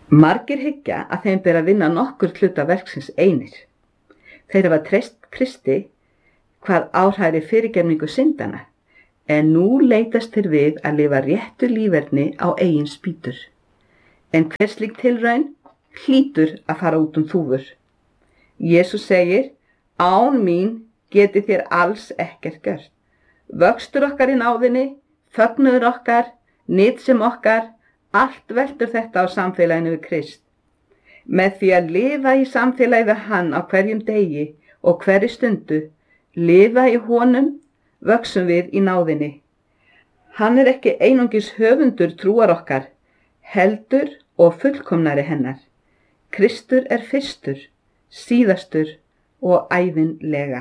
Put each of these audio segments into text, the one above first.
Margir hyggja að þeim ber að vinna nokkur hluta verksins einir. Þeir hafa treyst Kristi hvað áhræri fyrirgefningu syndana, en nú leitast þeir við að lifa réttu líferni á eigin spýtur. En hver slík tilraun hlýtur að fara út þúfur. Jesús segir, án mín geti þér alls ekkert gert. Vöxtur okkar í náðinni, fögnuður okkar, nytsem okkar, allt veltur þetta á samfélaginu við Krist. Með því að lifa í samfélagi við hann á hverjum degi og hverri stundu, lifa í honum, vöxum við í náðinni. Hann er ekki einungis höfundur trúar okkar, heldur og fullkomnari hennar. Kristur er fyrstur, síðastur og ævinlega.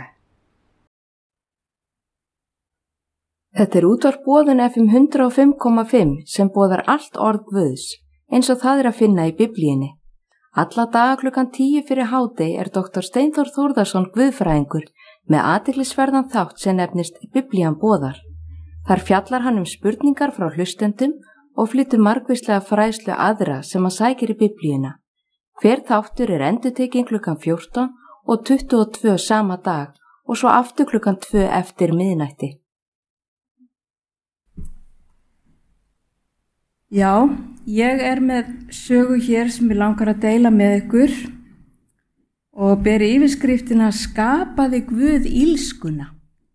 Þetta er útvarp Boðun FM 105,5 sem boðar allt orð Guðs, eins og það er að finna í Biblíunni. Alla daga klukkan 10 fyrir hádegi er Dr. Steinþór Þórðarson guðfræðingur með athyglisverðan þátt sem nefnist Biblían boðar. Þar fjallar hann spurningar frá hlustendum og flytur margvíslega fræðslu aðra sem hann sækir í Biblíuna. Hver þáttur er endurtekinn klukkan 14 og 22 sama dag og svo aftur klukkan 2 eftir miðnætti. Já, ég er með sögu hér sem ég langar að deila með ykkur og ber yfirskriftina Skapaði Guð illskuna.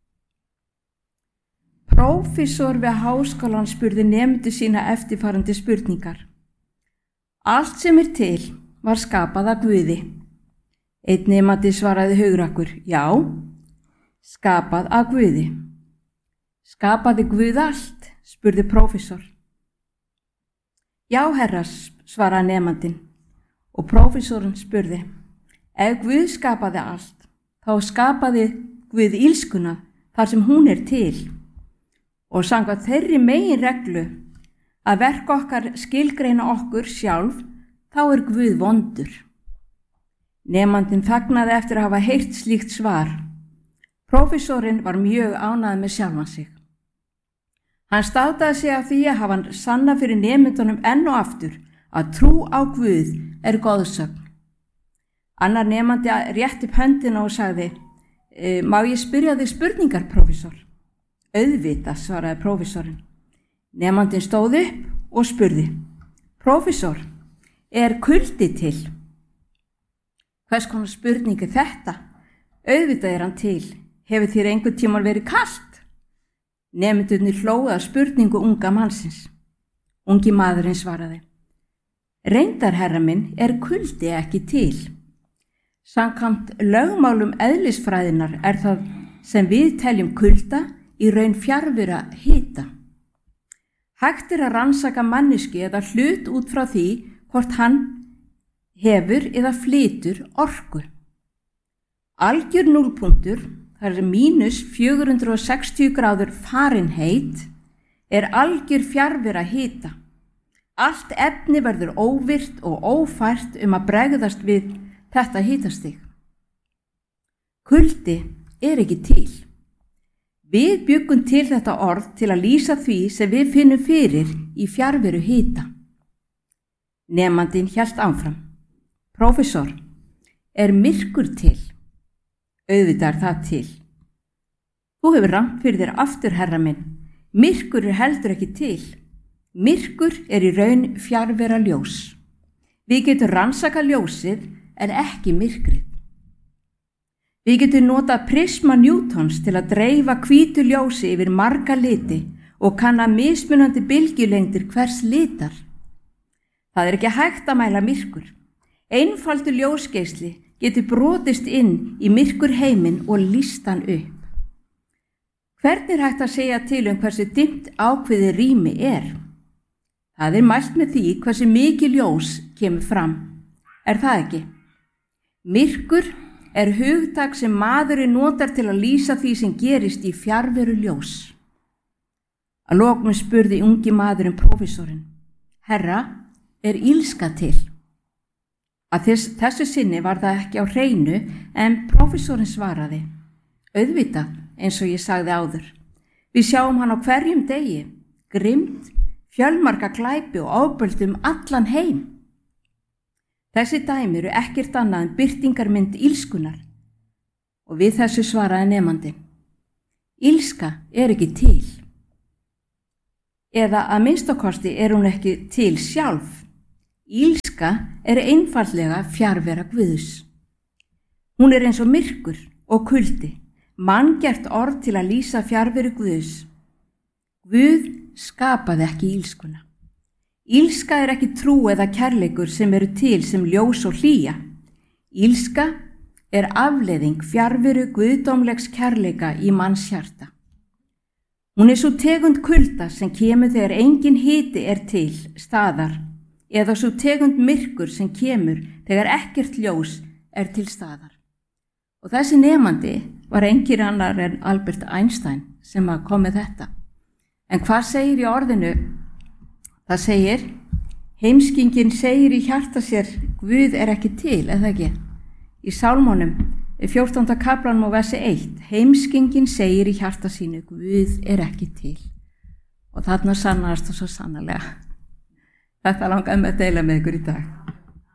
Prófessor við háskólann spurði nemendur sína eftirfarandi spurningar. Allt sem er til var skapað af Guði. Einn nemandi svaraði hugrakkur, já, skapað af Guði. Skapaði Guð allt, spurði prófessor. Já, herra, svaraði nemandinn og prófessorinn spurði, ef Guð skapaði allt, þá skapaði Guð illskuna þar sem hún er til og samkvæmt þeirri meginreglu að verk okkar skilgreina okkur sjálf, þá er Guð vondur. Nemandinn þagnaði eftir að hafa heyrt slíkt svar. Prófessorinn var mjög ánægður með sjálfan sig. Hann státaði sig af því að hafa hann sanna fyrir nemendunum enn og aftur að trú á Guð er goðsögn. Annar nemandi rétti upp höndina og sagði, má ég spyrja þig spurningar, prófessor? Auðvitað, svaraði prófessorinn. Nemandinn stóð upp og spurði, prófessor, er kuldi til? Hvers konar spurning er þetta? Auðvitað er hann til. Hefur þér einhvern tímann verið kalt? Nemendurnir hlógu að spurningu unga mannsins. Ungi maðurinn svaraði, reyndar, herra minn, er kuldi ekki til. Samkvæmt lögmálum eðlisfræðinnar er það sem við teljum kulda í raun fjarvera hita. Hægt er að rannsaka manneskju eða hlut út frá því hvort hann hefur eða flytur orku. Algjör núllpunktur, það er mínus 460 gráður Fahrenheit, er algjör fjarvera hita. Allt efni verður óvirkt og ófært að bregðast við þetta hitastig. Kuldi er ekki til. Við bjuggum til þetta orð til að lýsa því sem við finnum fyrir í fjarveru hita. Nemandinn hélt áfram. Prófessor, er myrkur til? Auðvitað er það til. Þú hefur rangt fyrir þér aftur, herra minn. Myrkur er heldur ekki til. Myrkur er í raun fjarvera ljós. Við getum rannsakað ljósið en ekki myrkrið. Við getum notað prisma Newtons til að dreifa hvítu ljósi yfir marga liti og kanna mismunandi bylgjulengdir hvers litar. Það er ekki hægt að mæla myrkur. Einfaldur ljósgeisli getur brotist inn í myrkur heiminn og lýst hann upp. Hvernig er hægt að segja til hversu dimmt ákveðið rými er? Það er mælt með því hversu mikið ljós kemur fram. Er það ekki? Myrkur er hugtak sem maðurinn notar til að lýsa því sem gerist í fjarveru ljós. Að lokum spurði ungi maðurinn prófessorinn, herra, er illska til? Að þessu sinni var það ekki á hreinu en prófessorinn svaraði, auðvitað eins og ég sagði áður. Við sjáum hann á hverjum degi, grimmd, fjölmarga glæpi og ofbeldi allan heim. Þessi dæmi eru ekkert annað en birtingarmynd ílskunar og við þessu svaraði nemandinn: Ílska er ekki til. Eða að minnstakosti er hún ekki til sjálf. Ílska er einfaldlega fjarvera Guðs. Hún er eins og myrkur og kuldi, manngert orð til að lýsa fjarveru Guðs. Guð skapaði ekki ílskuna. Ílska er ekki trú eða kærleikur sem eru til sem ljós og hlýja. Ílska er afleiðing fjarveru guðdómlegs kærleika í manns hjarta. Hún er svo tegund kulda sem kemur þegar engin hiti er til staðar, eða svo tegund myrkur sem kemur þegar ekkert ljós er til staðar. Og þessi nemandi var engin annar en Albert Einstein sem kom með þetta. En hvað segir í orðinu? Það segir, heimskingin segir í hjarta sér, Guð er ekki til, eða ekki? Í Sálmónum, 14. kaflanum og versi 1, heimskingin segir í hjarta sínu, Guð er ekki til. Og þarna sannast það svo sannarlega. Þetta langaði með að deila með ykkur í dag.